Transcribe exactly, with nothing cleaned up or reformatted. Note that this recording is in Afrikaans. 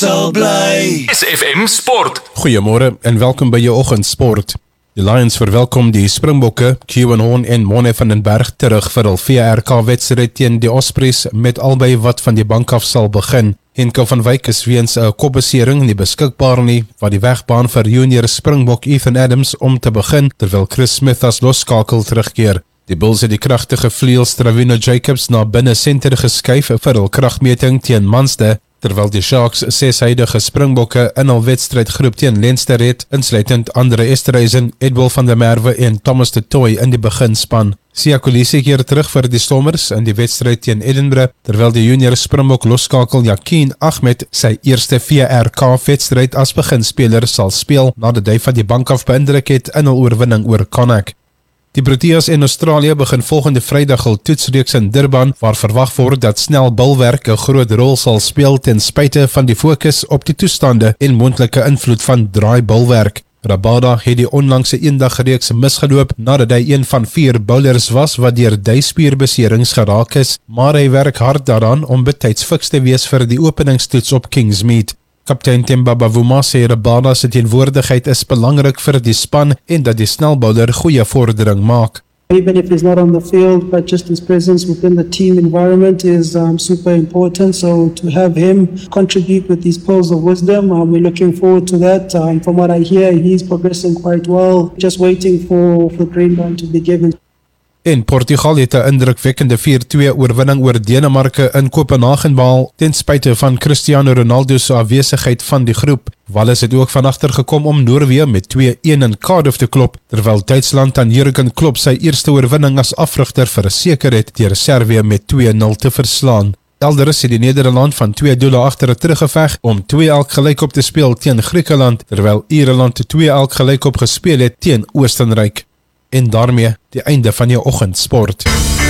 sal bly. S F M Sport. Goeiemôre en welkom by jou oggendsport. Die Lions verwelkom die Springbokke, Kieran Horn en Mone van den Berg terug vir hul V R K-wedstryd teen die Ospreys met albei wat van die bank af sal begin. Henko van Wyk is weens 'n kopbesering nie beskikbaar nie, wat die wegbaan vir junior Springbok Ethan Adams om te begin, terwyl Chris Smith as losskakel terugkeer. Die Bulls het die kragtige vleuels Travino Jacobs na binne senter geskuif vir hul kragmeting teen Munster, terwyl die Sharks ses huidige Springbokke in hul wedstrydgroep teen Leinster het, insluitend Andre Esterhuizen, Edwil van der Merwe en Thomas de Toey in die beginspan. Siya Kolisi keer terug vir die Stormers in die wedstryd teen Edinburgh, terwyl die junior Springbok losskakel Yakin Ahmed sy eerste V R K-wedstryd as beginspeler sal speel, nadat hy van die bank af beïndruk het in hul oorwinning oor Connacht. Die Proteas en Australië begin volgende Vrydag hul toetsreeks in Durban, waar verwag word dat snel bulwerk 'n groot rol sal speel ten spyte van die fokus op die toestande en moontlike invloed van draai bulwerk. Rabada het die onlangse eendagreeks misgeloop nadat hy een van vier bowlers was wat deur duispierbeserings geraak is, maar hy werk hard daaraan om betyds fiks te wees vir die openingstoets op Kingsmead. Kaptein Themba Bavuma sê Rabada se teenwoordigheid is belangrik vir die span en dat die snelbouler goeie vordering maak. Even if he's not on the field, but just his presence within the team environment is um, super important. So to have him contribute with these pearls of wisdom, um, we're looking forward to that. Um, from what I hear, he's progressing quite well. Just waiting for the green light to be given. En Portugal het 'n indrukwekkende vier twee oorwinning oor Denemarke in Kopenhagen behaal, ten spyte van Cristiano Ronaldo se afwesigheid van die groep. Wales het ook van agter gekom om Noorwe met twee een in Cardiff te klop, terwyl Duitsland aan Jurgen Klopp sy eerste oorwinning as afrigter verseker het deur Servië met twee nul te verslaan. Elders het die Nederland van twee doele agter teruggeveg om twee elk gelykop te speel teen Griekeland, terwyl Ierland twee elk gelykop gespeel het teen Oostenryk. En daarmee die einde van jou oggendsport.